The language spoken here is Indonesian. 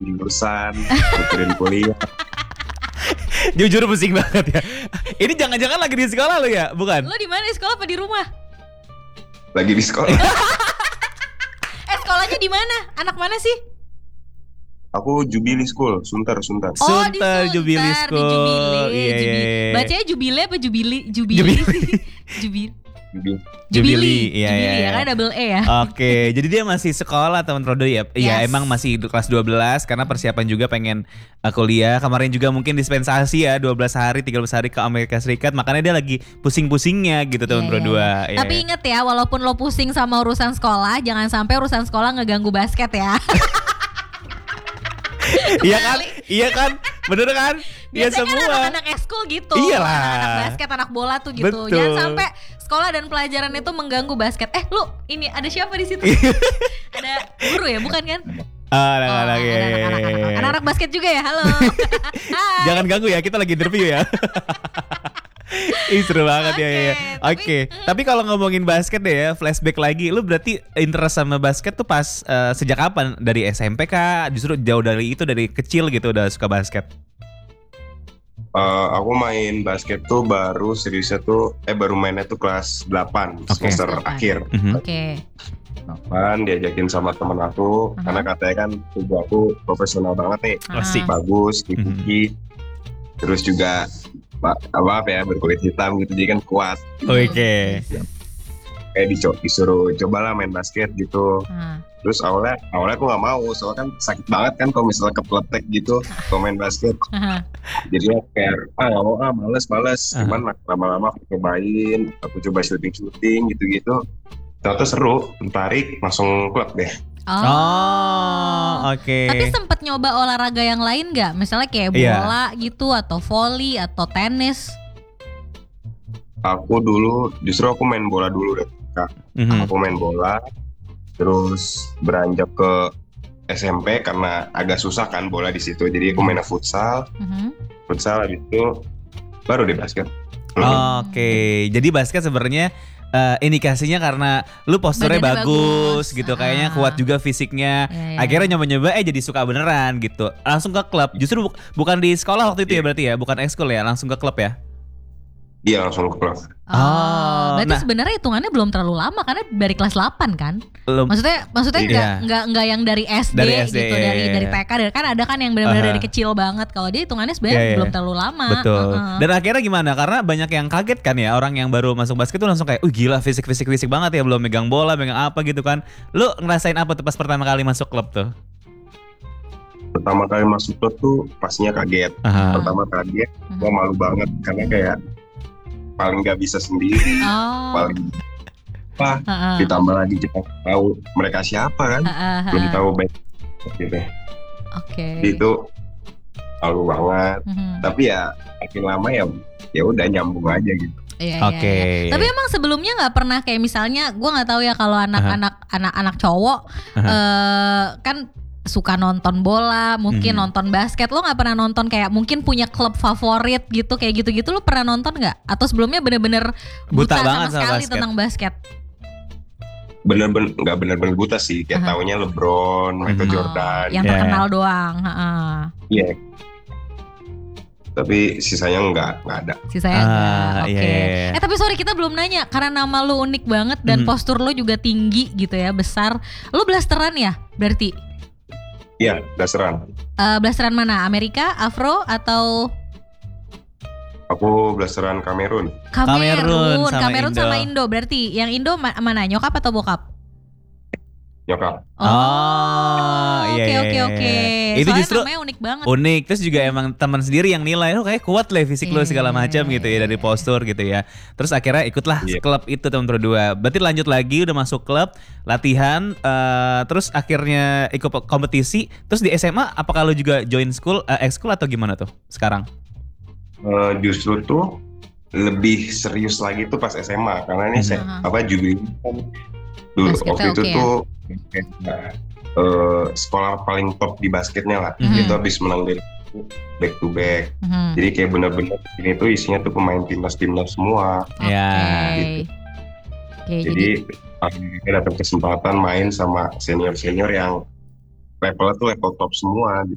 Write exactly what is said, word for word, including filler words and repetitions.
jurusan, mikirin kuliah. Jujur pusing banget ya. Ini jangan-jangan lagi di sekolah lo ya, bukan? Lo di mana, di sekolah apa di rumah? Lagi di sekolah. Eh sekolahnya di mana? Anak mana sih? Aku Jubilee School, Sunter, Sunter. Oh di Sunter, Sunter, Jubilee di School. Jubilee, Iya, Jubilee. iya, iya. Bacanya Jubilee apa Jubilee? Jubilee. Jubilee. Jubilee. Jubilee. Jubilee, iya, Jubilee iya, ya, iya. kan double E ya. Oke, jadi dia masih sekolah teman Rodo ya. Iya, Yes. emang masih kelas dua belas karena persiapan juga pengen uh, kuliah. Kemarin juga mungkin dispensasi ya, dua belas hari, tiga belas hari ke Amerika Serikat. Makanya dia lagi pusing-pusingnya gitu teman Iya, Rodo. iya. Iya. Tapi inget ya, walaupun lo pusing sama urusan sekolah, jangan sampai urusan sekolah ngeganggu basket ya. Iya kan? Iya kan? Bener kan? Iya Biasanya kan semua. anak-anak ekskul gitu. Iyalah. Anak-anak basket, anak bola tuh gitu. Betul. Jangan sampai sekolah dan pelajaran itu mengganggu basket. Eh lu, ini ada siapa di situ? Ada guru ya, bukan kan? Ah, anak-anak, Oh, iya, ada iya, anak-anak, iya. anak-anak basket juga ya, halo. Hai. Jangan ganggu ya, kita lagi interview ya. Ih seru banget ya, ya, ya. Oke, Oke, tapi- tapi kalau ngomongin basket deh ya, flashback lagi, lu berarti interest sama basket tuh pas eh, sejak kapan? Dari S M P kah? Justru jauh dari itu, dari kecil gitu udah suka basket? Uh, aku main basket tuh baru seriusnya tuh eh baru mainnya tuh kelas delapan Oke. semester Delapan. akhir. Mhm. Oke. delapan diajakin sama temen aku Aha. karena katanya kan tubuh aku profesional banget nih, Asik. Ah. bagus, tinggi, terus juga apa apa ya berkulit hitam gitu jadi kan kuat. Oke. Kayak dico- disuruh cobalah main basket gitu. Ah. Terus awalnya awalnya aku nggak mau soalnya kan sakit banget kan kalau misalnya kepletek gitu kalau main basket. Aha. Jadi kayak ah nggak mau ah males males. Ah. Cuman lama-lama aku cobain, aku coba shooting shooting gitu-gitu. Ternyata seru, tertarik, langsung klub deh. Oh. Oh, oke. Tapi sempet nyoba olahraga yang lain nggak? Misalnya kayak Iya. bola gitu, atau volley, atau tenis. Aku dulu justru aku main bola dulu deh. Kak. Mhm. Aku main bola, terus beranjak ke S M P karena agak susah kan bola di situ. Jadi aku mainnya futsal, Mhm. futsal habis itu baru di basket. Oke, jadi basket sebenarnya eh, indikasinya karena lu posturnya Badannya bagus, bagus. gitu, kayaknya Ah. kuat juga fisiknya. Iya, iya, Akhirnya iya. nyoba-nyoba eh jadi suka beneran gitu. Langsung ke klub. Justru bu- bukan di sekolah waktu itu ya berarti ya, bukan ekskul ya, langsung ke klub ya. Dia langsung ke klub. Oh, berarti nah. sebenarnya hitungannya belum terlalu lama karena dari kelas delapan kan? Belum. Maksudnya maksudnya Iya. nggak nggak nggak yang dari S D, Dari S D, gitu, iya, dari iya, dari iya. T K, dari- kan ada kan yang benar-benar Aha. dari kecil banget. Kalau dia hitungannya sebenarnya Iya, iya. belum terlalu lama. Betul. Heeh. Dan akhirnya gimana? Karena banyak yang kaget kan ya, orang yang baru masuk basket tuh langsung kayak, "Uh gila, fisik-fisik fisik banget ya, belum megang bola, megang apa gitu kan." Lu ngerasain apa tuh pas pertama kali masuk klub tuh? Pertama kali masuk klub tuh pastinya kaget. Aha. Pertama kaget, Mhm. gua malu banget karena kayak paling nggak bisa sendiri, Oh. paling apa Heeh. ditambah lagi kita tahu mereka siapa kan, Heeh, belum heeh. tahu baik gitu. Oke. Itu malu banget. Mhm. Tapi ya makin lama ya ya udah nyambung aja gitu. Iya, iya, Oke. iya. Tapi emang sebelumnya nggak pernah kayak misalnya, gue nggak tahu ya kalau anak-anak anak-anak cowok eh, kan suka nonton bola, mungkin Mhm. nonton basket. Lo nggak pernah nonton kayak mungkin punya klub favorit gitu, kayak gitu-gitu? Lo pernah nonton nggak? Atau sebelumnya bener-bener Buta buta, banget sama sama sekali basket. tentang basket? Bener-bener nggak bener-bener buta sih, kayak Aha. taunya LeBron, Michael Mhm. Jordan. Yang Iya. terkenal doang. Heeh. Iya. Tapi sisanya nggak nggak ada. Sisanya Ah, enggak. Oke. iya, iya, iya. Eh tapi sorry, kita belum nanya karena nama lu unik banget dan Mhm. postur lu juga tinggi gitu ya, besar. Lu blasteran ya? Berarti Iya, dasaran. Eh, blasteran mana? Amerika, Afro, atau Aku blasteran Kamerun. Kamerun Kamerun? sama Kamerun Indo. sama Indo. Berarti yang Indo ma- mana? Nyokap atau bokap? Nyokap. Oh, iya, oke iya, oke iya. oke. Itu Soalnya justru namanya unik banget. unik. Terus juga emang teman sendiri yang nilai, lu kayak kuat lah fisik lu segala macam gitu ya, dari postur gitu ya. Terus akhirnya ikutlah Iya. klub itu teman berdua. Berarti lanjut lagi udah masuk klub, latihan, eh, terus akhirnya ikut kompetisi. Terus di S M A apakah lu juga join school, eh, ekskul atau gimana tuh sekarang? Eh, justru tuh lebih serius lagi tuh pas S M A karena ini Mhm. saya Aha. apa Jubilee kan dulu Basketnya waktu itu oke ya? tuh kayak, eh, sekolah paling top di basketnya lah. Mhm. Itu habis menang dari back to back. Mhm. Jadi kayak bener-bener ini tuh isinya tuh pemain timnas timnas semua. Oke. Ya. Oke, jadi Jadi akhirnya dapat kesempatan main sama senior senior yang levelnya tuh level top semua.